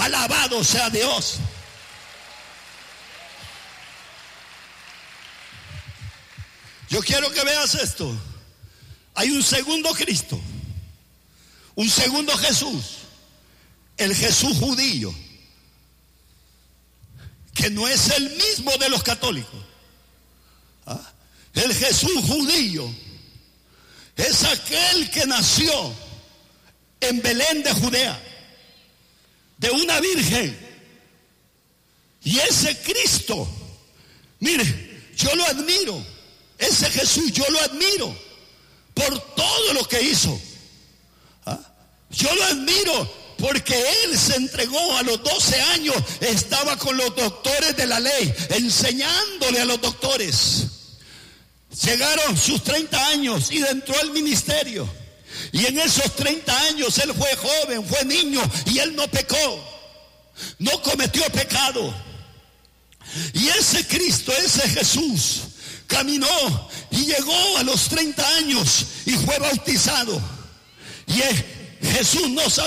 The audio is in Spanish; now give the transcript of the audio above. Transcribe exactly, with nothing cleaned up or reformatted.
Alabado sea Dios. Yo quiero que veas esto. Hay un segundo Cristo, un segundo Jesús, el Jesús judío, que no es el mismo de los católicos. ¿Ah? El Jesús judío es aquel que nació en Belén de Judea, de una virgen. Y ese Cristo, mire, yo lo admiro. Ese Jesús yo lo admiro por todo lo que hizo. ¿Ah? Yo lo admiro porque Él se entregó a los doce años, estaba con los doctores de la ley, enseñándole a los doctores. Llegaron sus treinta años y entró al ministerio. Y en esos treinta años Él fue joven, fue niño, y Él no pecó, no cometió pecado. Y ese Cristo, ese Jesús, caminó y llegó a los treinta años y fue bautizado. Y Jesús no sabía